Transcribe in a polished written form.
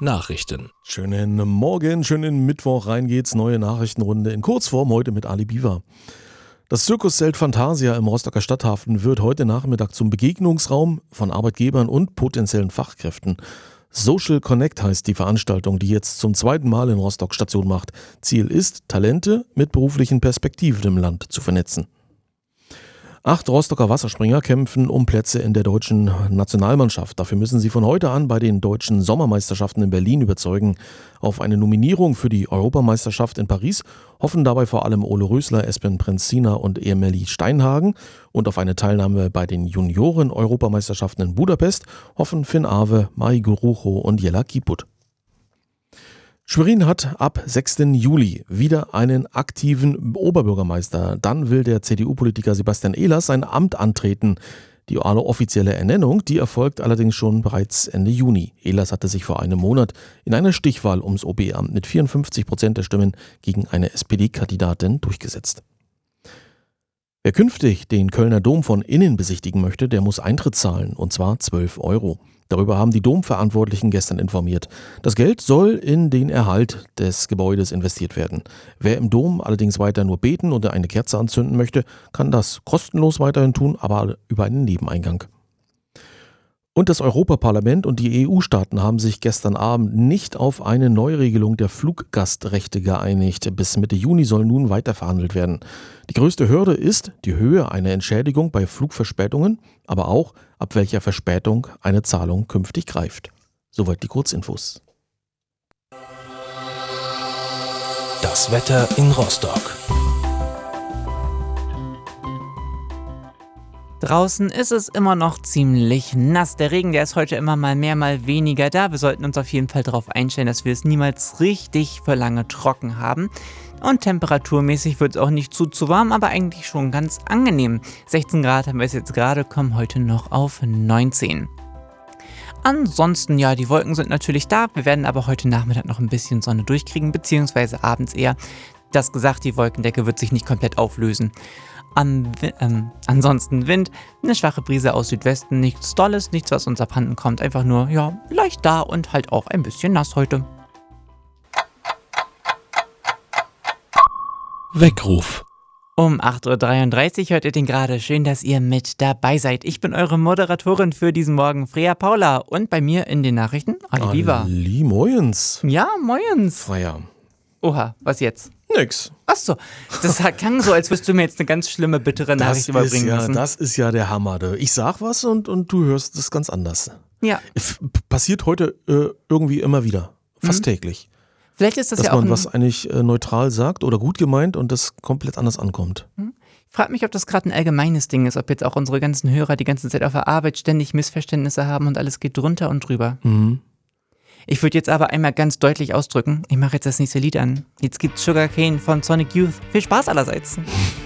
Nachrichten. Schönen Morgen, schönen Mittwoch, rein geht's, neue Nachrichtenrunde in Kurzform, heute mit Ali Biwa. Das Zirkuszelt Fantasia im Rostocker Stadthafen wird heute Nachmittag zum Begegnungsraum von Arbeitgebern und potenziellen Fachkräften. Social Connect heißt die Veranstaltung, die jetzt zum zweiten Mal in Rostock Station macht. Ziel ist, Talente mit beruflichen Perspektiven im Land zu vernetzen. 8 Rostocker Wasserspringer kämpfen um Plätze in der deutschen Nationalmannschaft. Dafür müssen sie von heute an bei den deutschen Sommermeisterschaften in Berlin überzeugen. Auf eine Nominierung für die Europameisterschaft in Paris hoffen dabei vor allem Ole Rösler, Espen Prenzina und Emily Steinhagen. Und auf eine Teilnahme bei den Junioren-Europameisterschaften in Budapest hoffen Finn Awe, Mai Gurucho und Jella Kiput. Schwerin hat ab 6. Juli wieder einen aktiven Oberbürgermeister. Dann will der CDU-Politiker Sebastian Ehlers sein Amt antreten. Die offizielle Ernennung, die erfolgt allerdings schon bereits Ende Juni. Ehlers hatte sich vor einem Monat in einer Stichwahl ums OB-Amt mit 54% der Stimmen gegen eine SPD-Kandidatin durchgesetzt. Wer künftig den Kölner Dom von innen besichtigen möchte, der muss Eintritt zahlen, und zwar 12 Euro. Darüber haben die Domverantwortlichen gestern informiert. Das Geld soll in den Erhalt des Gebäudes investiert werden. Wer im Dom allerdings weiter nur beten oder eine Kerze anzünden möchte, kann das kostenlos weiterhin tun, aber über einen Nebeneingang. Und das Europaparlament und die EU-Staaten haben sich gestern Abend nicht auf eine Neuregelung der Fluggastrechte geeinigt. Bis Mitte Juni soll nun weiter verhandelt werden. Die größte Hürde ist die Höhe einer Entschädigung bei Flugverspätungen, aber auch, ab welcher Verspätung eine Zahlung künftig greift. Soweit die Kurzinfos. Das Wetter in Rostock. Draußen ist es immer noch ziemlich nass. Der Regen, der ist heute immer mal mehr, mal weniger da. Wir sollten uns auf jeden Fall darauf einstellen, dass wir es niemals richtig für lange trocken haben. Und temperaturmäßig wird es auch nicht zu warm, aber eigentlich schon ganz angenehm. 16 Grad haben wir es jetzt gerade, kommen heute noch auf 19. Ansonsten, ja, die Wolken sind natürlich da. Wir werden aber heute Nachmittag noch ein bisschen Sonne durchkriegen, beziehungsweise abends eher. Das gesagt, die Wolkendecke wird sich nicht komplett auflösen. Ansonsten Wind, eine schwache Brise aus Südwesten, nichts Dolles, nichts, was uns abhanden kommt, einfach nur, ja, leicht da und halt auch ein bisschen nass heute. Weckruf. Um 8.33 Uhr hört ihr den gerade. Schön, dass ihr mit dabei seid. Ich bin eure Moderatorin für diesen Morgen, Freya Paula. Und bei mir in den Nachrichten, Ali Biwa. Ali, moins. Ja, moins. Freya. Oha, was jetzt? Nix. Achso, das klang so, als würdest du mir jetzt eine ganz schlimme, bittere Nachricht überbringen müssen. Das ist ja der Hammer. Ich sag was und du hörst es ganz anders. Ja. Passiert heute irgendwie immer wieder. Fast täglich. Vielleicht ist das dass ja auch man was eigentlich neutral sagt oder gut gemeint und das komplett anders ankommt. Ich frage mich, ob das gerade ein allgemeines Ding ist, ob jetzt auch unsere ganzen Hörer die ganze Zeit auf der Arbeit ständig Missverständnisse haben und alles geht drunter und drüber. Mhm. Ich würde jetzt aber einmal ganz deutlich ausdrücken, ich mache jetzt das nächste Lied an. Jetzt gibt's Sugarcane von Sonic Youth. Viel Spaß allerseits.